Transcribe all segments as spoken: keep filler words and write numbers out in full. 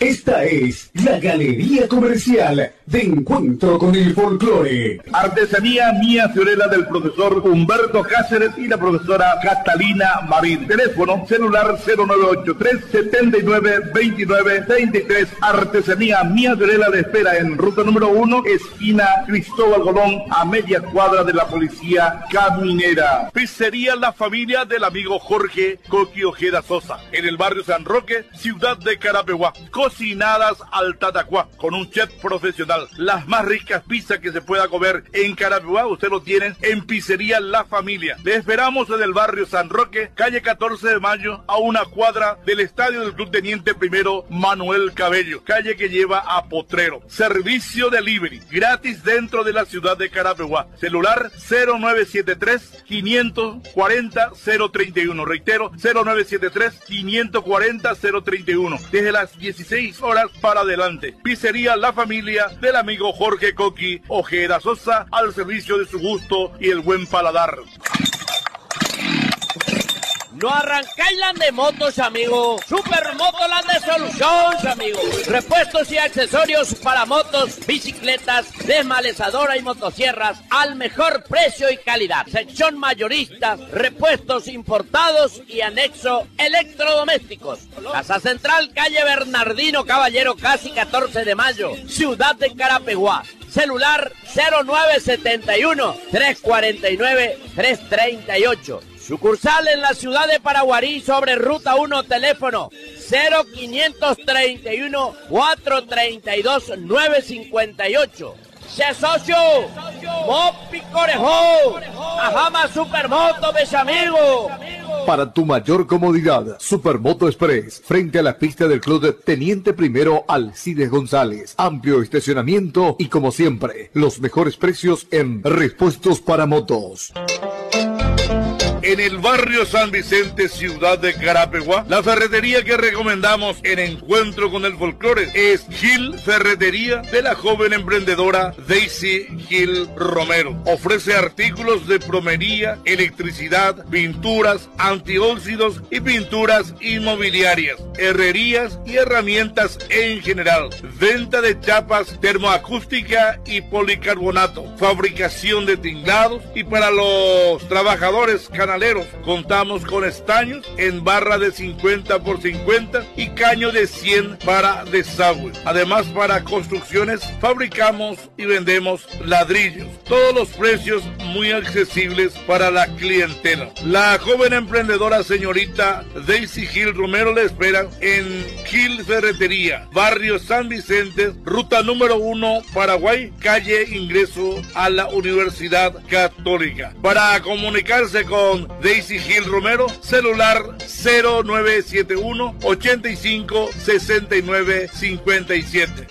Esta es la Galería Comercial de Encuentro con el Folclore. Artesanía Mía Fiorella del profesor Humberto Cáceres y la profesora Catalina Marín. Teléfono celular cero nueve ocho tres, setenta y nueve, veintinueve, treinta y tres. Artesanía Mía Fiorella le espera en ruta número uno, esquina Cristóbal Colón, a media cuadra de la Policía Caminera. Pizzería La Familia del amigo Jorge Coqui Ojeda Sosa, en el barrio San Roque, ciudad de Carapeguá. Cocinadas al tatacuá, con un chef profesional. Las más ricas pizzas que se pueda comer en Carapeguá, usted lo tiene en Pizzería La Familia. Le esperamos en el barrio San Roque, calle catorce de mayo, a una cuadra del estadio del Club Teniente Primero Manuel Cabello, calle que lleva a Potrero. Servicio delivery, gratis dentro de la ciudad de Carapeguá. Celular cero nueve siete tres, quinientos cuarenta, cero treinta y uno. Reitero, cero nueve siete tres, quinientos cuarenta, cero treinta y uno. Desde las dieciséis horas para adelante. Pizzería La Familia del amigo Jorge Coqui Ojeda Sosa, al servicio de su gusto y el buen paladar. No arrancáis las de motos, amigo. Supermotoland de Solutions, amigo. Repuestos y accesorios para motos, bicicletas, desmalezadora y motosierras al mejor precio y calidad. Sección mayorista, repuestos importados y anexo electrodomésticos. Casa Central, calle Bernardino Caballero, casi catorce de mayo, ciudad de Carapeguá. Celular cero nueve siete uno, tres cuatro nueve, tres tres ocho. Sucursal en la ciudad de Paraguarí sobre Ruta uno, teléfono cero quinientos treinta y uno, cuatrocientos treinta y dos, novecientos cincuenta y ocho. ¡Se socio! ¡Mopi Corejo! ¡Ajama Supermoto, mis amigos! Para tu mayor comodidad, Supermoto Express, frente a la pista del Club de Teniente Primero Alcides González. Amplio estacionamiento y, como siempre, los mejores precios en repuestos para motos. En el barrio San Vicente, ciudad de Carapeguá, la ferretería que recomendamos en Encuentro con el Folclore es Gil Ferretería, de la joven emprendedora Daisy Gil Romero. Ofrece artículos de plomería, electricidad, pinturas, antióxidos y pinturas inmobiliarias, herrerías y herramientas en general. Venta de chapas, termoacústica y policarbonato. Fabricación de tinglados, y para los trabajadores canaleros contamos con estaños en barra de cincuenta por cincuenta y caño de cien para desagüe. Además, para construcciones fabricamos y vendemos ladrillos. Todos los precios muy accesibles para la clientela. La joven emprendedora señorita Daisy Gil Romero le espera en Gil Ferretería, barrio San Vicente, ruta número uno, Paraguay, calle ingreso a la Universidad Católica. Para comunicarse con Daisy Gil Romero, celular cero nueve siete uno, ochenta y cinco, sesenta y nueve, cincuenta y siete.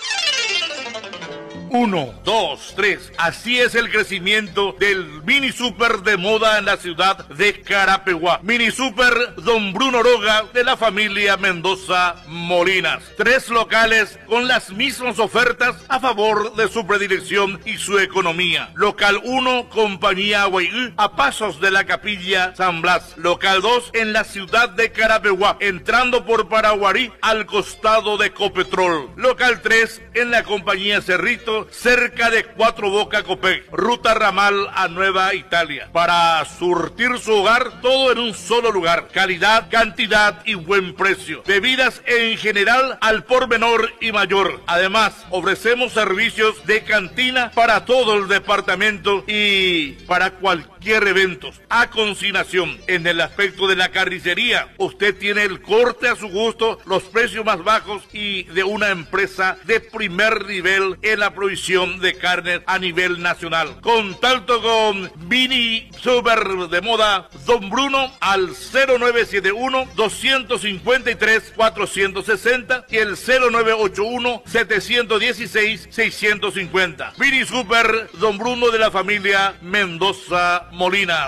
Uno, dos, tres. Así es el crecimiento del mini super de moda en la ciudad de Carapeguá. Mini super Don Bruno Roga, de la familia Mendoza Molinas. Tres locales con las mismas ofertas a favor de su predilección y su economía. Local uno, Compañía Guayú, a pasos de la Capilla San Blas. Local dos, en la ciudad de Carapeguá, entrando por Paraguarí, al costado de Copetrol. Local tres, en la Compañía Cerrito, cerca de Cuatro Boca Copec, ruta ramal a Nueva Italia. Para surtir su hogar, todo en un solo lugar. Calidad, cantidad y buen precio. Bebidas en general al por menor y mayor. Además, ofrecemos servicios de cantina para todo el departamento y para cualquier evento. A consignación. En el aspecto de la carnicería, usted tiene el corte a su gusto, los precios más bajos y de una empresa de primer nivel en la provisión de carne a nivel nacional. Contacto con Mini Super de Moda Don Bruno al cero nueve siete uno, dos cinco tres, cuatrocientos sesenta y el cero nueve ocho uno, setecientos dieciséis, seiscientos cincuenta. Mini Super Don Bruno, de la familia Mendoza Molina.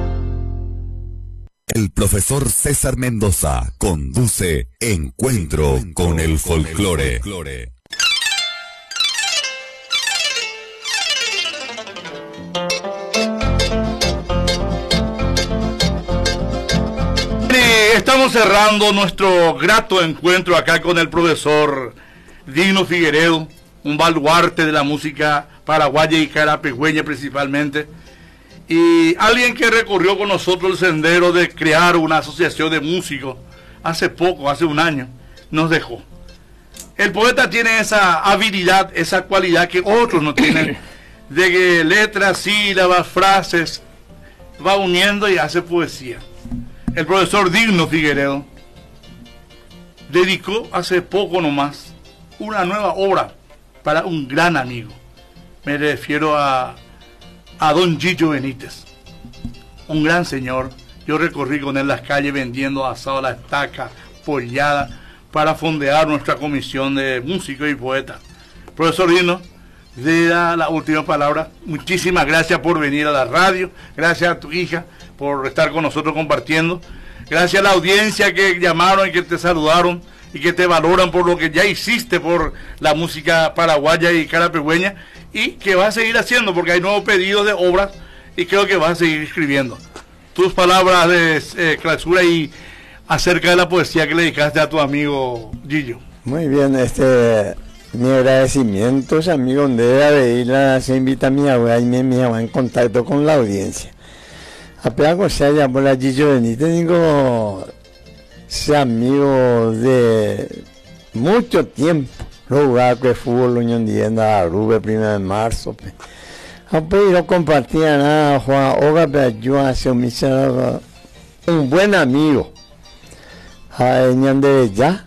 El profesor César Mendoza conduce Encuentro, Encuentro con el Folclore. Estamos cerrando nuestro grato encuentro acá con el profesor Digno Figueredo, un baluarte de la música paraguaya y carapegüeña principalmente, y alguien que recorrió con nosotros el sendero de crear una asociación de músicos hace poco, hace un año, nos dejó. El poeta tiene esa habilidad, esa cualidad que otros no tienen, de que letras, sílabas, frases, va uniendo y hace poesía. El profesor Digno Figueredo dedicó hace poco nomás una nueva obra para un gran amigo. Me refiero a, a don Gillo Benítez, un gran señor. Yo recorrí con él las calles vendiendo asado a la estaca, pollada, para fondear nuestra comisión de músicos y poetas. Profesor Digno, le da la última palabra. Muchísimas gracias por venir a la radio, gracias a tu hija por estar con nosotros compartiendo, gracias a la audiencia que llamaron y que te saludaron y que te valoran por lo que ya hiciste por la música paraguaya y carapegüeña, y que vas a seguir haciendo porque hay nuevos pedidos de obras y creo que vas a seguir escribiendo. Tus palabras de eh, clausura y acerca de la poesía que le dedicaste a tu amigo Gillo. Muy bien, este mi agradecimiento, amigo, de ir a se invita a mi abuela y me, me en contacto con la audiencia. Apenas se haya por la Gillo Benítez, digo, ese amigo de mucho tiempo, los jugadores de fútbol, Unión Dienda, Arube, primero de marzo. Pe. Apenas no compartía nada, Juan Oga, pero yo hace un buen amigo. A Ñande ya,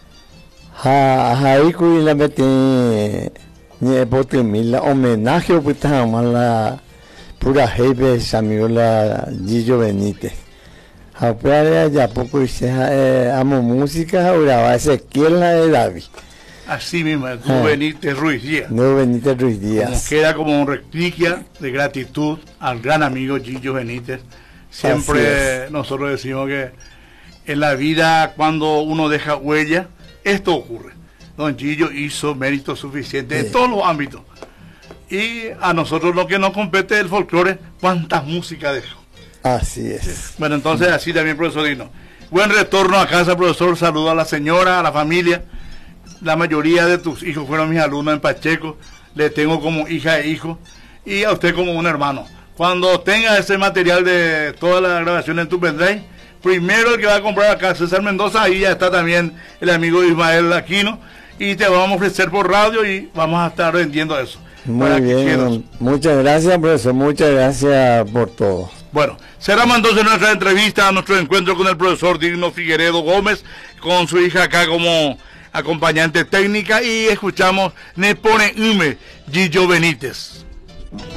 a ahí cuy la mete ni porque mil homenaje pues a la pura jefe amigo la Gillo Benítez. A playa ya poco dice amo música ahora va a ser quién la de David. Así mismo, no Benítez Ruiz Díaz. No Benítez Ruiz Díaz. Como queda como un reliquia de gratitud al gran amigo Gillo Benítez. Siempre nosotros decimos que en la vida, cuando uno deja huella, esto ocurre. Don Gillo hizo méritos suficientes sí. en todos los ámbitos. Y a nosotros lo que nos compete el folclore, cuántas músicas dejó. Así es. Bueno, entonces así también, profesor Digno. Buen retorno a casa, profesor. Saludo a la señora, a la familia. La mayoría de tus hijos fueron mis alumnos en Pacheco. Le tengo como hija e hijo. Y a usted como un hermano. Cuando tenga ese material de toda la grabación en tu pendrive, primero el que va a comprar acá, César Mendoza, ahí ya está también el amigo Ismael Aquino, y te vamos a ofrecer por radio y vamos a estar vendiendo eso. Muy bien, muchas gracias, profesor, muchas gracias por todo. Bueno, cerramos entonces nuestra entrevista, nuestro encuentro con el profesor Digno Figueredo Gómez, con su hija acá como acompañante técnica, y escuchamos Ne pone hume, Gillo Benítez.